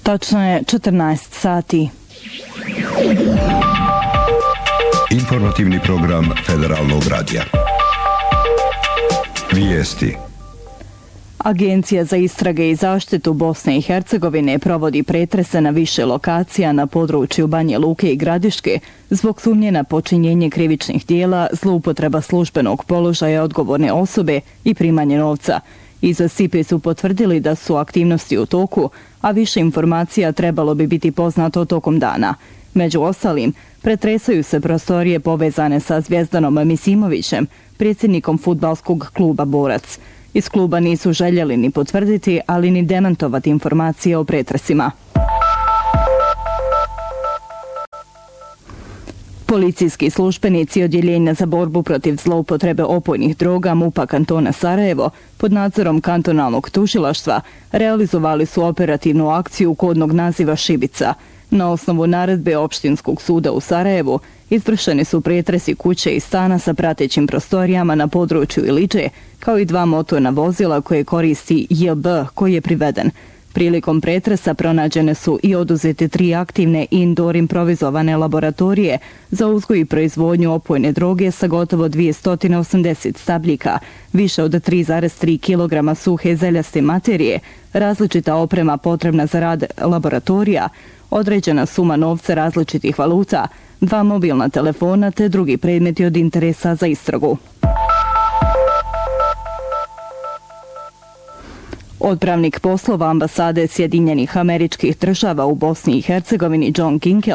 Tačno je 14 sati. Informativni program Federalnog radija. Vijesti. Agencija za istrage i zaštitu Bosne i Hercegovine provodi pretrese na više lokacija na području Banje Luke i Gradiške zbog sumnje na počinjenje krivičnih dijela, zloupotreba službenog položaja odgovorne osobe i primanje novca. Iz SIPE su potvrdili da su aktivnosti u toku, a više informacija trebalo bi biti poznato tokom dana. Među ostalim, pretresaju se prostorije povezane sa Zvjezdanom Misimovićem, predsjednikom fudbalskog kluba Borac. Iz kluba nisu željeli ni potvrditi, ali ni demantovati informacije o pretresima. Policijski službenici Odjeljenja za borbu protiv zloupotrebe opojnih droga MUP-a kantona Sarajevo pod nadzorom kantonalnog tužilaštva realizovali su operativnu akciju kodnog naziva Šibica. Na osnovu naredbe Opštinskog suda u Sarajevu izvršeni su pretresi kuće i stana sa pratećim prostorijama na području Iliđe, kao i 2 motorna vozila koje koristi JB koji je priveden. Prilikom pretresa pronađene su i oduzete 3 aktivne indoor improvizovane laboratorije za uzgoj i proizvodnju opojne droge sa gotovo 280 stabljika, više od 3,3 kg suhe zeljaste materije, različita oprema potrebna za rad laboratorija, određena suma novca različitih valuta, 2 mobilna telefona te drugi predmeti od interesa za istragu. Odpravnik poslova ambasade Sjedinjenih Američkih Država u Bosni i Hercegovini John Ginkel